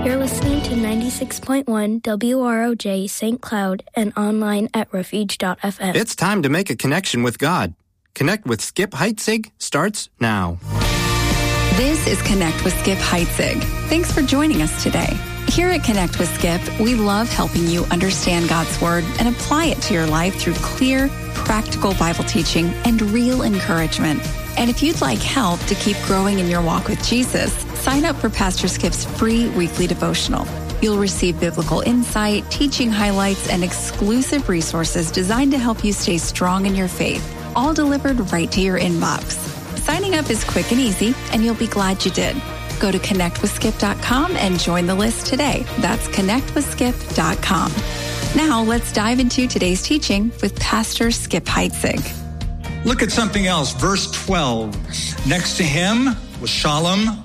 You're listening to 96.1 WROJ St. Cloud and online at refuge.fm. It's time to make a connection with God. Connect with Skip Heitzig starts now. This is Connect with Skip Heitzig. Thanks for joining us today. Here at Connect with Skip, we love helping you understand God's Word and apply it to your life through clear, practical Bible teaching and real encouragement. And if you'd like help to keep growing in your walk with Jesus, sign up for Pastor Skip's free weekly devotional. You'll receive biblical insight, teaching highlights, and exclusive resources designed to help you stay strong in your faith, all delivered right to your inbox. Signing up is quick and easy, and you'll be glad you did. Go to connectwithskip.com and join the list today. That's connectwithskip.com. Now, let's dive into today's teaching with Pastor Skip Heitzig. Look at something else. Verse 12. Next to him was Shallum,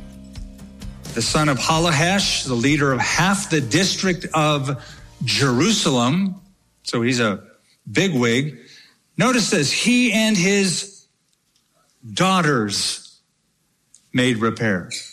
the son of Halahesh, the leader of half the district of Jerusalem. So he's a bigwig. Notice this. He and his daughters made repairs.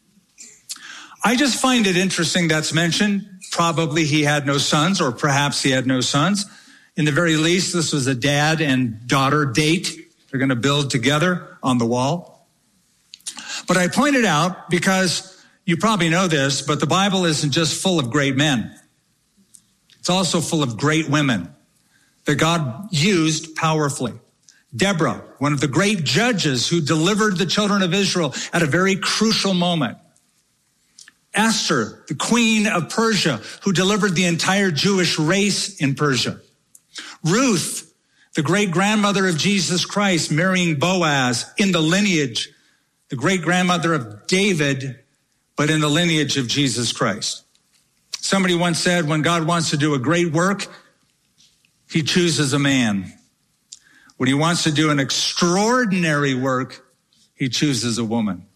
I just find it interesting that's mentioned. Probably he had no sons, or perhaps he had no sons. In the very least, this was a dad and daughter date. They're going to build together on the wall. But I pointed out, because you probably know this, but the Bible isn't just full of great men. It's also full of great women that God used powerfully. Deborah, one of the great judges who delivered the children of Israel at a very crucial moment. Esther, the queen of Persia, who delivered the entire Jewish race in Persia. Ruth, the great-grandmother of Jesus Christ, marrying Boaz in the lineage, the great-grandmother of David, but in the lineage of Jesus Christ. Somebody once said, when God wants to do a great work, he chooses a man. When he wants to do an extraordinary work, he chooses a woman.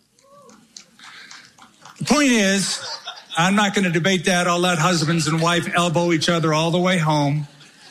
The point is, I'm not going to debate that. I'll let husbands and wife elbow each other all the way home.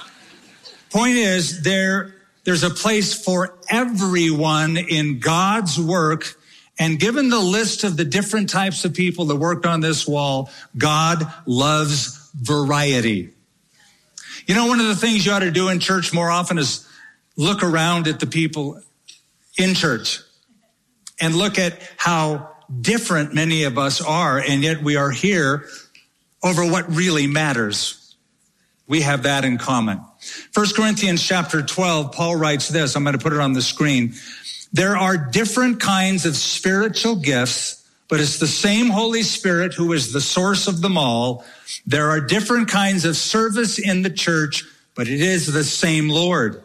Point is, there's a place for everyone in God's work. And given the list of the different types of people that worked on this wall, God loves variety. You know, one of the things you ought to do in church more often is look around at the people in church and look at how different many of us are, and yet we are here over what really matters. We have that in common. 1 Corinthians chapter 12, Paul writes this. I'm going to put it on the screen. There are different kinds of spiritual gifts, but it's the same Holy Spirit who is the source of them all. There are different kinds of service in the church, but it is the same Lord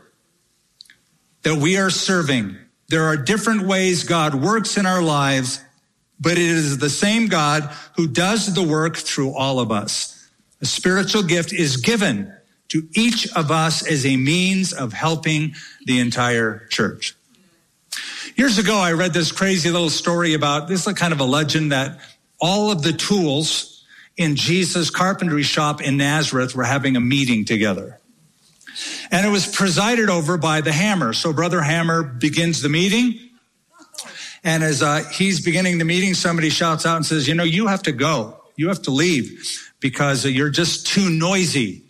that we are serving. There are different ways God works in our lives, but it is the same God who does the work through all of us. A spiritual gift is given to each of us as a means of helping the entire church. Years ago, I read this crazy little story about, this is kind of a legend, that all of the tools in Jesus' carpentry shop in Nazareth were having a meeting together. And it was presided over by the hammer. So Brother Hammer begins the meeting. And as he's beginning the meeting, somebody shouts out and says, you know, you have to go. You have to leave because you're just too noisy.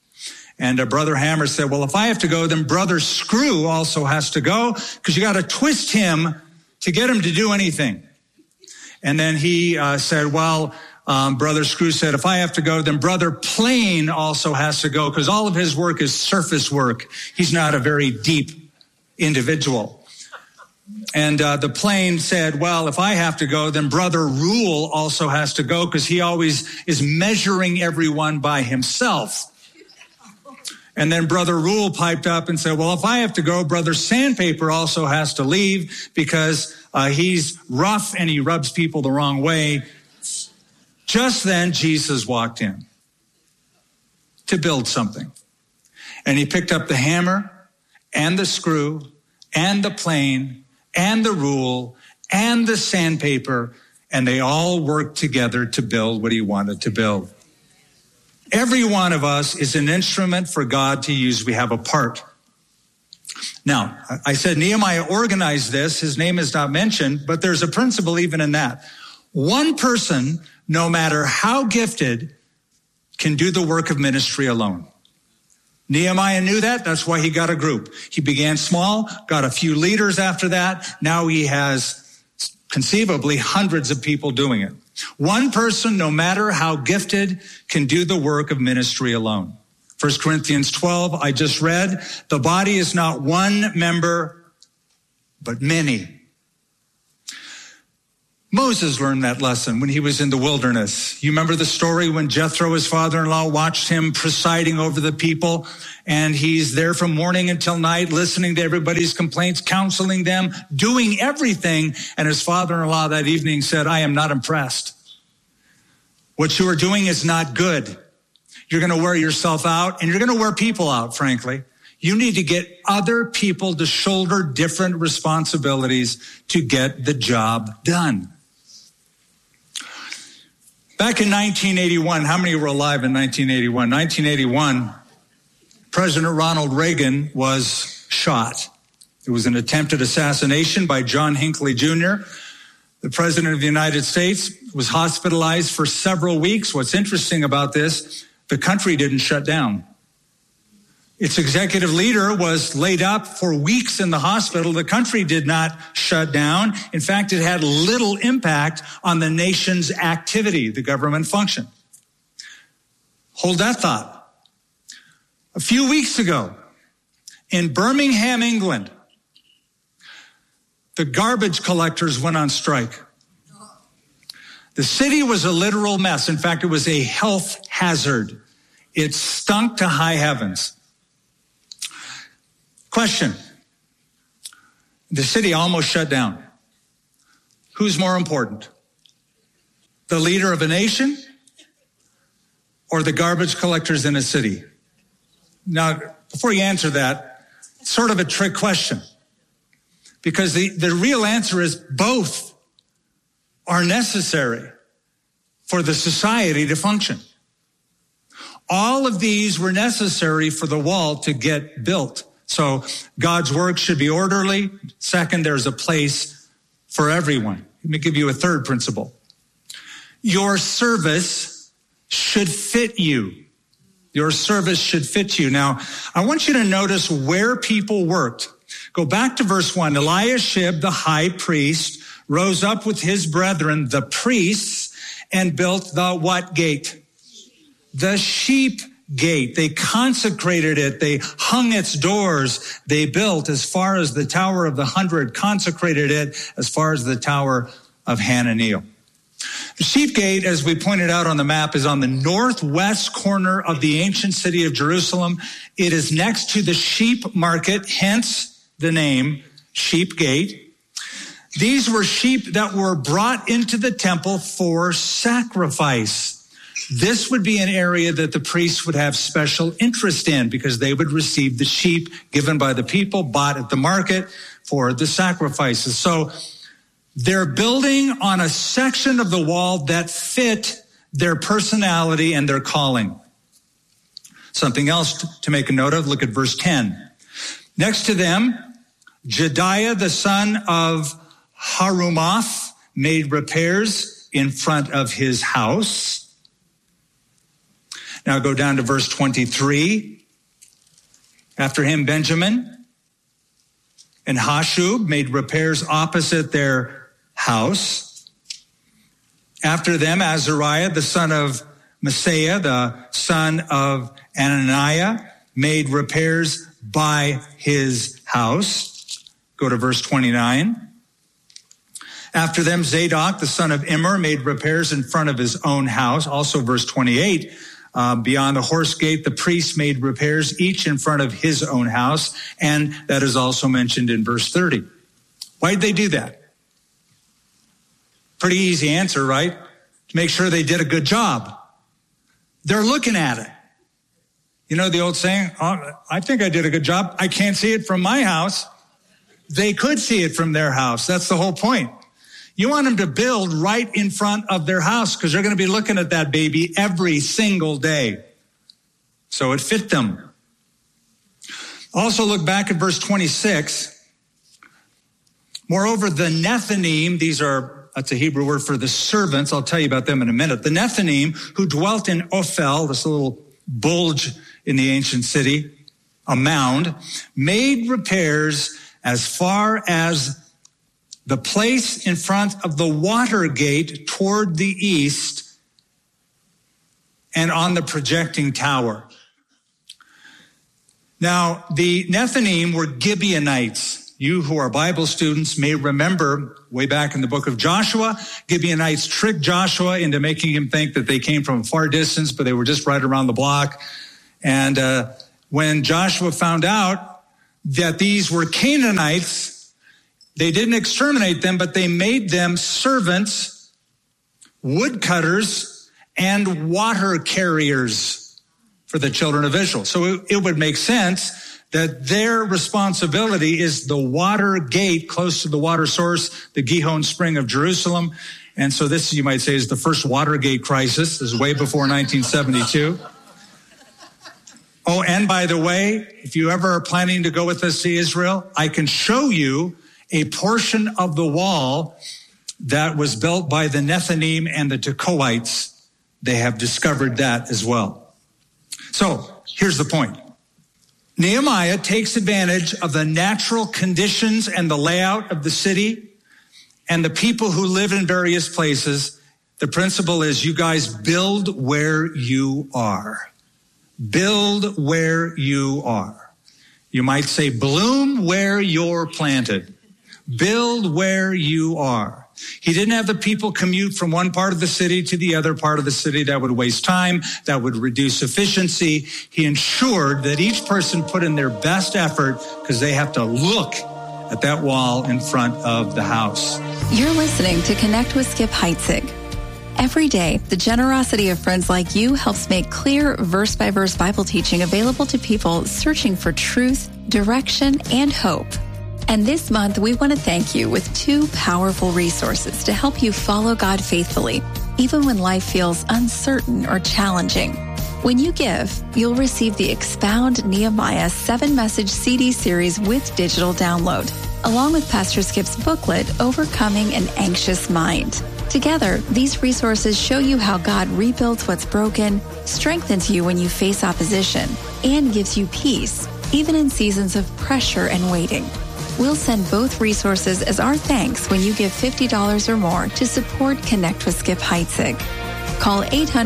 And Brother Hammer said, well, if I have to go, then Brother Screw also has to go, because you got to twist him to get him to do anything. And then he said, well, Brother Screw said, if I have to go, then Brother Plane also has to go, because all of his work is surface work. He's not a very deep individual. And the Plane said, well, if I have to go, then Brother Rule also has to go, because he always is measuring everyone by himself. And then Brother Rule piped up and said, well, if I have to go, Brother Sandpaper also has to leave, because he's rough and he rubs people the wrong way. Just then, Jesus walked in to build something. And he picked up the hammer and the screw and the plane and the rule and the sandpaper, and they all worked together to build what he wanted to build. Every one of us is an instrument for God to use. We have a part. Now, I said Nehemiah organized this. His name is not mentioned, but there's a principle even in that. One person, no matter how gifted, can do the work of ministry alone. Nehemiah knew that. That's why he got a group. He began small, got a few leaders after that. Now he has conceivably hundreds of people doing it. One person, no matter how gifted, can do the work of ministry alone. 1 Corinthians 12, I just read, the body is not one member, but many. Moses learned that lesson when he was in the wilderness. You remember the story when Jethro, his father-in-law, watched him presiding over the people, and he's there from morning until night, listening to everybody's complaints, counseling them, doing everything. And his father-in-law that evening said, I am not impressed. What you are doing is not good. You're going to wear yourself out, and you're going to wear people out, frankly. You need to get other people to shoulder different responsibilities to get the job done. Back in 1981, how many were alive in 1981? 1981, President Ronald Reagan was shot. It was an attempted assassination by John Hinckley Jr. The President of the United States was hospitalized for several weeks. What's interesting about this, the country didn't shut down. Its executive leader was laid up for weeks in the hospital. The country did not shut down. In fact, it had little impact on the nation's activity, the government function. Hold that thought. A few weeks ago, in Birmingham, England, the garbage collectors went on strike. The city was a literal mess. In fact, it was a health hazard. It stunk to high heavens. Question. The city almost shut down. Who's more important? The leader of a nation or the garbage collectors in a city? Now, before you answer that, it's sort of a trick question. Because the real answer is both are necessary for the society to function. All of these were necessary for the wall to get built. So God's work should be orderly. Second, there's a place for everyone. Let me give you a third principle. Your service should fit you. Your service should fit you. Now, I want you to notice where people worked. Go back to verse 1. Eliashib, the high priest, rose up with his brethren, the priests, and built the what gate? The sheep gate. They consecrated it. They hung its doors. They built as far as the Tower of the 100, consecrated it as far as the Tower of Hananiel. The sheep gate, as we pointed out on the map, is on the northwest corner of the ancient city of Jerusalem. It is next to the sheep market, hence the name Sheep Gate. These were sheep that were brought into the temple for sacrifice. This would be an area that the priests would have special interest in because they would receive the sheep given by the people, bought at the market for the sacrifices. So they're building on a section of the wall that fit their personality and their calling. Something else to make a note of, look at verse 10. Next to them, Jediah, the son of Harumath, made repairs in front of his house. Now go down to verse 23. After him, Benjamin and Hashub made repairs opposite their house. After them, Azariah, the son of Messiah, the son of Ananiah, made repairs by his house. Go to verse 29. After them, Zadok, the son of Immer, made repairs in front of his own house. Also verse 28. Beyond the horse gate, the priests made repairs, each in front of his own house. And that is also mentioned in verse 30. Why did they do that? Pretty easy answer, right? To make sure they did a good job. They're looking at it. You know the old saying, oh, I think I did a good job. I can't see it from my house. They could see it from their house. That's the whole point. You want them to build right in front of their house because they're going to be looking at that baby every single day. So it fit them. Also look back at verse 26. Moreover, the Nethinim, these are that's a Hebrew word for the servants. I'll tell you about them in a minute. The Nethinim, who dwelt in Ophel, this little bulge in the ancient city, a mound, made repairs as far as the place in front of the water gate toward the east and on the projecting tower. Now, the Nethinim were Gibeonites. You who are Bible students may remember way back in the book of Joshua, Gibeonites tricked Joshua into making him think that they came from a far distance, but they were just right around the block. And when Joshua found out that these were Canaanites, they didn't exterminate them, but they made them servants, woodcutters, and water carriers for the children of Israel. So it would make sense that their responsibility is the water gate close to the water source, the Gihon Spring of Jerusalem. And so this, you might say, is the first Watergate crisis. This is way before 1972. Oh, and by the way, if you ever are planning to go with us to Israel, I can show you a portion of the wall that was built by the Nethinim and the Tekoites. They have discovered that as well. So here's the point. Nehemiah takes advantage of the natural conditions and the layout of the city and the people who live in various places. The principle is you guys build where you are. Build where you are. You might say bloom where you're planted. Build where you are. He didn't have the people commute from one part of the city to the other part of the city. That would waste time. That would reduce efficiency. He ensured that each person put in their best effort because they have to look at that wall in front of the house. You're listening to Connect with Skip Heitzig. Every day, the generosity of friends like you helps make clear verse-by-verse Bible teaching available to people searching for truth, direction, and hope. And this month, we want to thank you with 2 powerful resources to help you follow God faithfully, even when life feels uncertain or challenging. When you give, you'll receive the Expound Nehemiah 7-message CD series with digital download, along with Pastor Skip's booklet, Overcoming an Anxious Mind. Together, these resources show you how God rebuilds what's broken, strengthens you when you face opposition, and gives you peace, even in seasons of pressure and waiting. We'll send both resources as our thanks when you give $50 or more to support Connect with Skip Heitzig. Call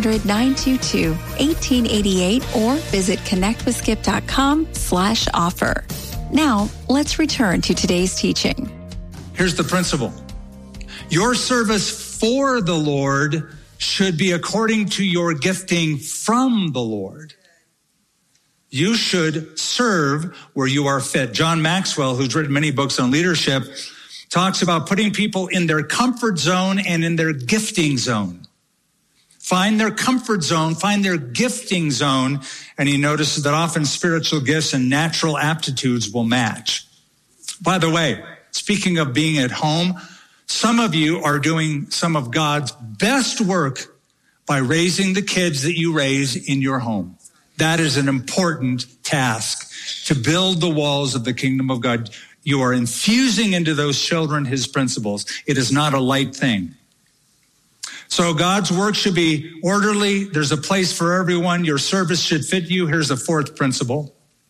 800-922-1888 or visit connectwithskip.com/offer. Now, let's return to today's teaching. Here's the principle. Your service for the Lord should be according to your gifting from the Lord. You should serve where you are fit. John Maxwell, who's written many books on leadership, talks about putting people in their comfort zone and in their gifting zone. Find their comfort zone, find their gifting zone, and he notices that often spiritual gifts and natural aptitudes will match. By the way, speaking of being at home, some of you are doing some of God's best work by raising the kids that you raise in your home. That is an important task, to build the walls of the kingdom of God. You are infusing into those children his principles. It is not a light thing. So God's work should be orderly. There's a place for everyone. Your service should fit you. Here's a 4th principle.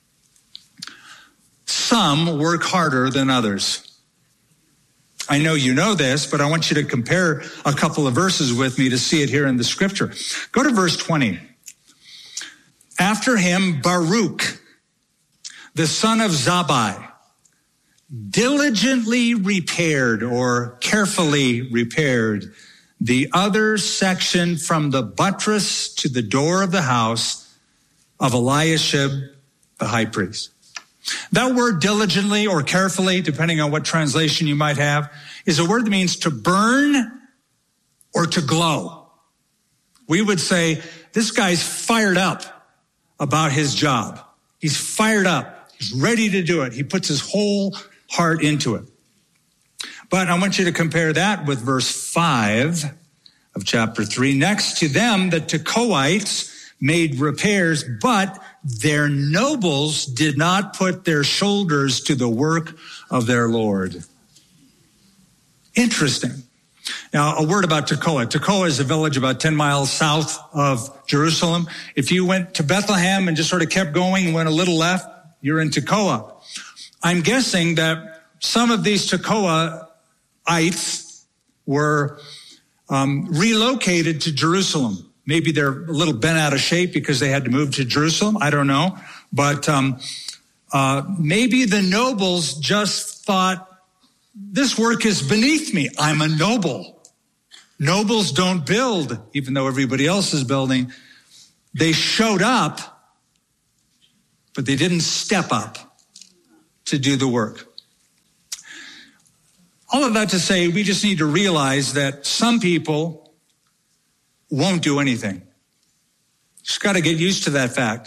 Some work harder than others. I know you know this, but I want you to compare a couple of verses with me to see it here in the scripture. Go to verse 20. After him, Baruch, the son of Zabbai, diligently repaired or carefully repaired the other section from the buttress to the door of the house of Eliashib, the high priest. That word diligently or carefully, depending on what translation you might have, is a word that means to burn or to glow. We would say, this guy's fired up about his job. He's fired up. He's ready to do it. He puts his whole heart into it. But I want you to compare that with verse 5 of chapter 3. Next to them, the Tekoites made repairs, but their nobles did not put their shoulders to the work of their Lord. Interesting. Now, a word about Tekoa. Tekoa is a village about 10 miles south of Jerusalem. If you went to Bethlehem and just sort of kept going and went a little left, you're in Tekoa. I'm guessing that some of these Tekoaites were relocated to Jerusalem. Maybe they're a little bent out of shape because they had to move to Jerusalem. I don't know. But maybe the nobles just thought, this work is beneath me. I'm a noble. Nobles don't build, even though everybody else is building. They showed up, but they didn't step up to do the work. All of that to say, we just need to realize that some people won't do anything. Just got to get used to that fact.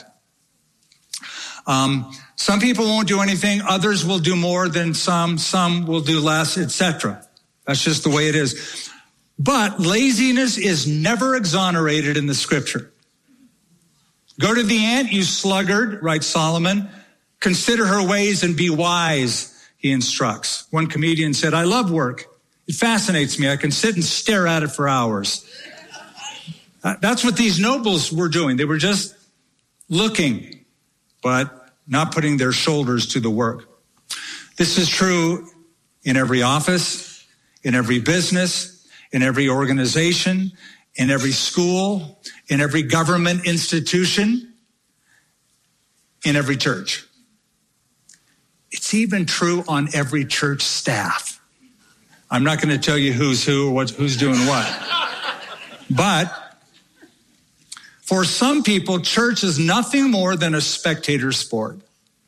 Some people won't do anything. Others will do more than some. Some will do less, etc. That's just the way it is. But laziness is never exonerated in the scripture. Go to the ant, you sluggard, writes Solomon. Consider her ways and be wise, he instructs. One comedian said, I love work. It fascinates me. I can sit and stare at it for hours. That's what these nobles were doing. They were just looking, but not putting their shoulders to the work. This is true in every office, in every business, in every organization, in every school, in every government institution, in every church. It's even true on every church staff. I'm not going to tell you who's who or who's doing what. But for some people, church is nothing more than a spectator sport.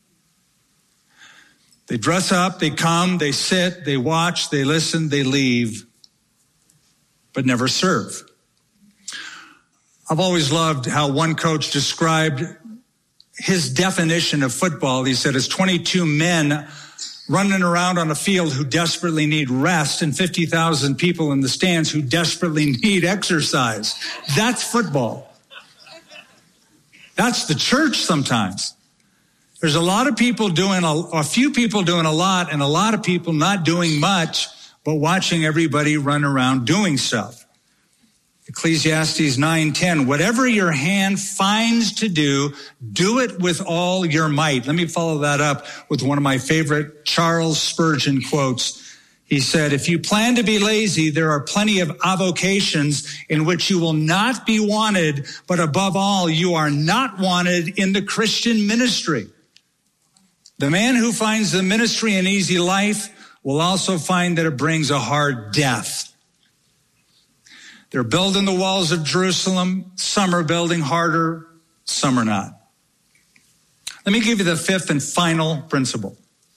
They dress up, they come, they sit, they watch, they listen, they leave, but never serve. I've always loved how one coach described his definition of football. He said, it's 22 men running around on a field who desperately need rest and 50,000 people in the stands who desperately need exercise. That's football. That's the church sometimes. There's a lot of people doing a few people doing a lot and a lot of people not doing much, but watching everybody run around doing stuff. Ecclesiastes 9:10, whatever your hand finds to do, do it with all your might. Let me follow that up with one of my favorite Charles Spurgeon quotes. He said, if you plan to be lazy, there are plenty of avocations in which you will not be wanted, but above all, you are not wanted in the Christian ministry. The man who finds the ministry an easy life will also find that it brings a hard death. They're building the walls of Jerusalem. Some are building harder, some are not. Let me give you the fifth and final principle.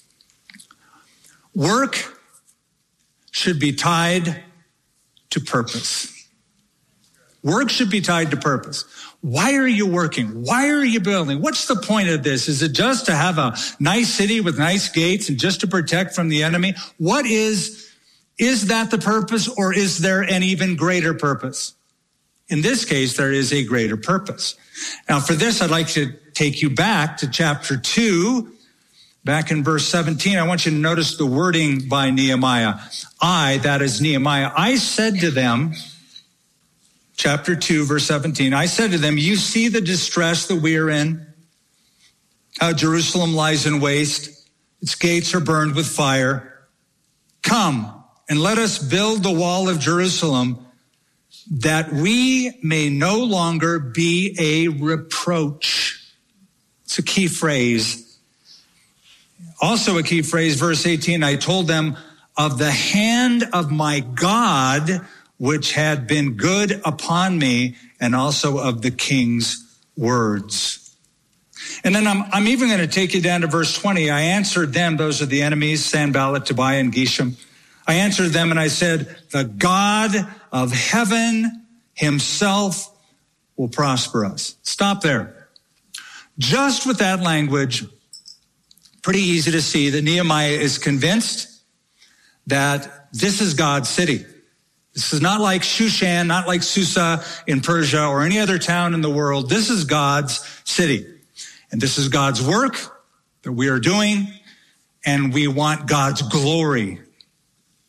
Work should be tied to purpose. Work should be tied to purpose. Why are you working? Why are you building? What's the point of this? Is it just to have a nice city with nice gates and just to protect from the enemy? What is that the purpose, or is there an even greater purpose? In this case, there is a greater purpose. Now, for this, I'd like to take you back to chapter 2. Back in verse 17, I want you to notice the wording by Nehemiah. That is Nehemiah, I said to them, chapter 2, verse 17, I said to them, you see the distress that we are in, how Jerusalem lies in waste, its gates are burned with fire. Come and let us build the wall of Jerusalem, that we may no longer be a reproach. It's a key phrase. Also a key phrase, verse 18, I told them of the hand of my God, which had been good upon me, and also of the king's words. And then I'm even going to take you down to verse 20. I answered them, those are the enemies, Sanballat, Tobiah, and Geshem. I answered them and I said, the God of heaven himself will prosper us. Stop there. Just with that language, pretty easy to see that Nehemiah is convinced that this is God's city. This is not like Shushan, not like Susa in Persia or any other town in the world. This is God's city. And this is God's work that we are doing. And we want God's glory.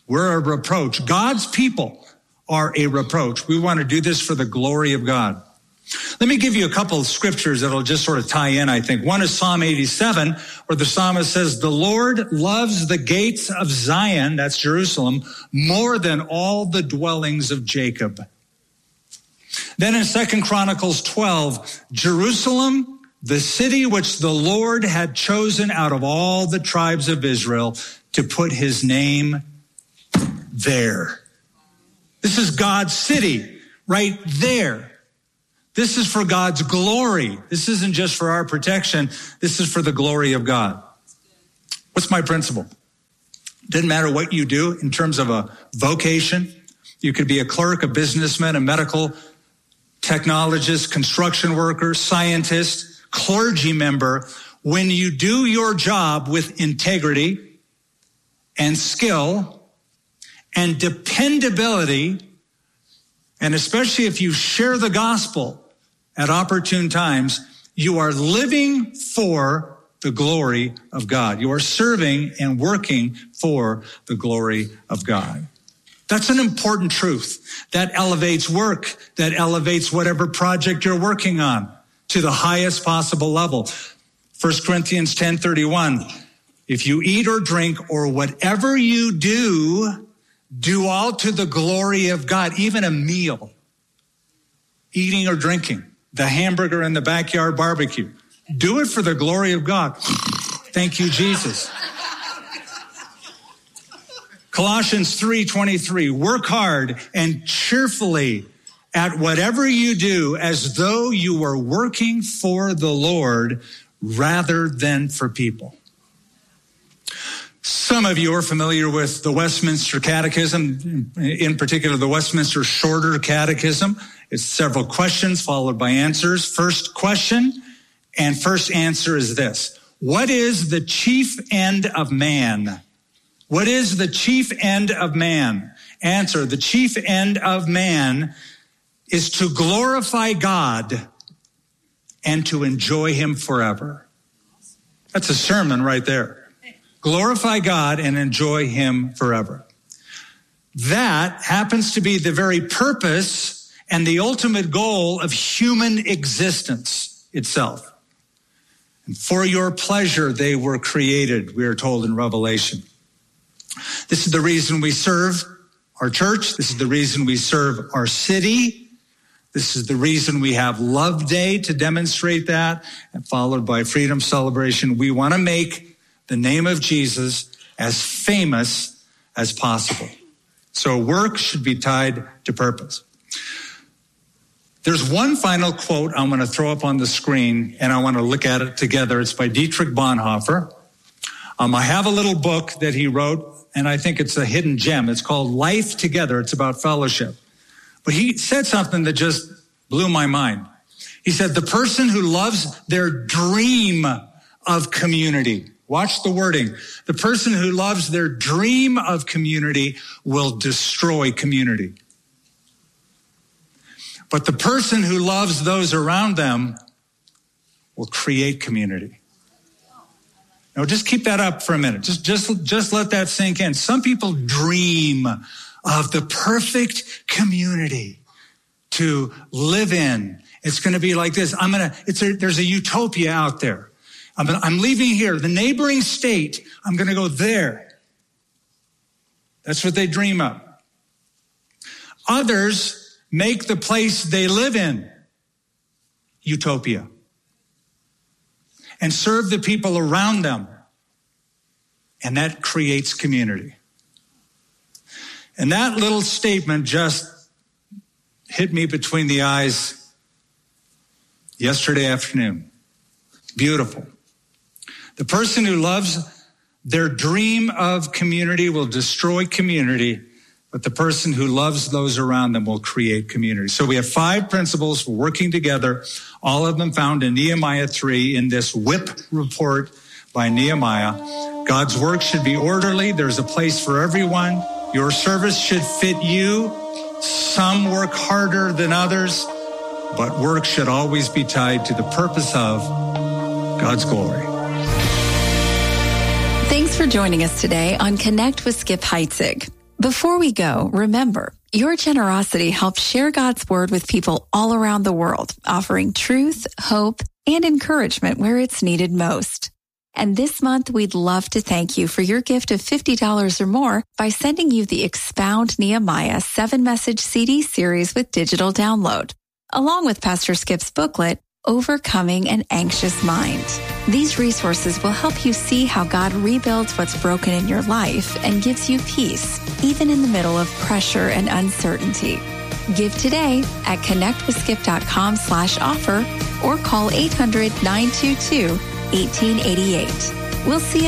We're a reproach. God's people are a reproach. We want to do this for the glory of God. Let me give you a couple of scriptures that'll just sort of tie in, I think. One is Psalm 87, where the psalmist says, the Lord loves the gates of Zion, that's Jerusalem, more than all the dwellings of Jacob. Then in 2 Chronicles 12, Jerusalem, the city which the Lord had chosen out of all the tribes of Israel to put his name there. This is God's city right there. This is for God's glory. This isn't just for our protection. This is for the glory of God. What's my principle? Doesn't matter what you do in terms of a vocation. You could be a clerk, a businessman, a medical technologist, construction worker, scientist, clergy member. When you do your job with integrity and skill and dependability, and especially if you share the gospel at opportune times, you are living for the glory of God. You are serving and working for the glory of God. That's an important truth. That elevates work. That elevates whatever project you're working on to the highest possible level. 1 Corinthians 10:31, if you eat or drink or whatever you do, do all to the glory of God, even a meal, eating or drinking, the hamburger in the backyard barbecue. Do it for the glory of God. Thank you, Jesus. Colossians 3:23, work hard and cheerfully at whatever you do as though you were working for the Lord rather than for people. Some of you are familiar with the Westminster Catechism, in particular the Westminster Shorter Catechism. It's several questions followed by answers. First question and first answer is this. What is the chief end of man? What is the chief end of man? Answer, the chief end of man is to glorify God and to enjoy him forever. That's a sermon right there. Glorify God and enjoy him forever. That happens to be the very purpose and the ultimate goal of human existence itself. And for your pleasure, they were created, we are told in Revelation. This is the reason we serve our church. This is the reason we serve our city. This is the reason we have Love Day to demonstrate that, and followed by Freedom Celebration. We want to make the name of Jesus as famous as possible. So work should be tied to purpose. There's one final quote I'm going to throw up on the screen, and I want to look at it together. It's by Dietrich Bonhoeffer. I have a little book that he wrote, and I think it's a hidden gem. It's called Life Together. It's about fellowship. But he said something that just blew my mind. He said, the person who loves their dream of community, watch the wording, the person who loves their dream of community will destroy community. But the person who loves those around them will create community. Now, just keep that up for a minute. Just let that sink in. Some people dream of the perfect community to live in. It's going to be like this. There's a utopia out there. I'm leaving here, the neighboring state. I'm going to go there. That's what they dream of. Others make the place they live in utopia and serve the people around them. And that creates community. And that little statement just hit me between the eyes yesterday afternoon. Beautiful. The person who loves their dream of community will destroy community, but the person who loves those around them will create community. So we have 5 principles for working together, all of them found in Nehemiah 3 in this WHIP report by Nehemiah. God's work should be orderly. There's a place for everyone. Your service should fit you. Some work harder than others, but work should always be tied to the purpose of God's glory. Thanks for joining us today on Connect with Skip Heitzig. Before we go, remember, your generosity helps share God's word with people all around the world, offering truth, hope, and encouragement where it's needed most. And this month, we'd love to thank you for your gift of $50 or more by sending you the Expound Nehemiah 7-message CD series with digital download, along with Pastor Skip's booklet, Overcoming an Anxious Mind. These resources will help you see how God rebuilds what's broken in your life and gives you peace, even in the middle of pressure and uncertainty. Give today at connectwithskip.com/offer or call 800-922-1888. We'll see you